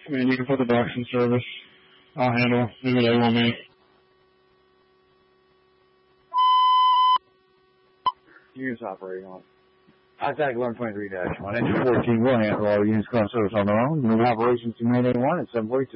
I mean, you can put the docks in service. I'll handle. Maybe they want me. Units operating on. Contact 1123-1. Engine 14 will handle all units calling service on their own. Move operations to Mayday 1 at 742.